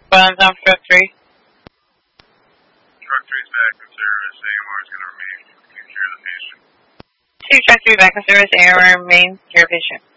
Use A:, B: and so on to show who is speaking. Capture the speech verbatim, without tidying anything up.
A: Bombs on truck three.
B: Truck three's back in service. A M R is going to remain. Secure the patient.
A: Two truck three back in service. A M R remain. Secure patient.